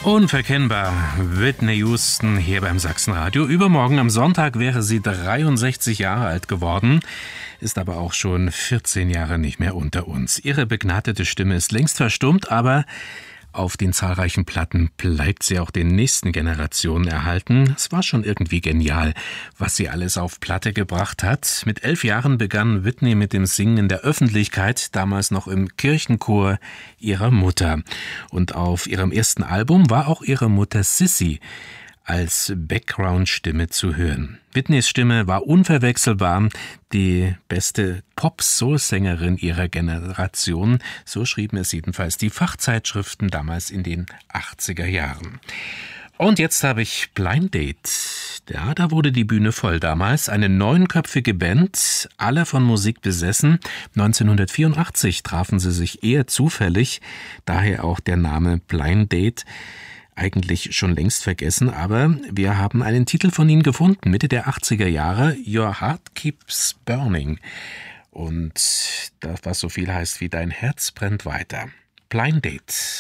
Unverkennbar, Whitney Houston hier beim Sachsenradio. Übermorgen am Sonntag wäre sie 63 Jahre alt geworden, ist aber auch schon 14 Jahre nicht mehr unter uns. Ihre begnadete Stimme ist längst verstummt, aber auf den zahlreichen Platten bleibt sie auch den nächsten Generationen erhalten. Es war schon irgendwie genial, was sie alles auf Platte gebracht hat. Mit 11 Jahren begann Whitney mit dem Singen in der Öffentlichkeit, damals noch im Kirchenchor ihrer Mutter. Und auf ihrem ersten Album war auch ihre Mutter Sissy als Background-Stimme zu hören. Whitneys Stimme war unverwechselbar, die beste Pop-Soul-Sängerin ihrer Generation, so schrieben es jedenfalls die Fachzeitschriften damals in den 80er Jahren. Und jetzt habe ich Blind Date. Ja, da wurde die Bühne voll damals. Eine 9-köpfige Band, alle von Musik besessen. 1984 trafen sie sich eher zufällig, daher auch der Name Blind Date. Eigentlich schon längst vergessen, aber wir haben einen Titel von ihnen gefunden, Mitte der 80er Jahre, Your Heart Keeps Burning. Und das, was so viel heißt wie Dein Herz brennt weiter. Blind Date.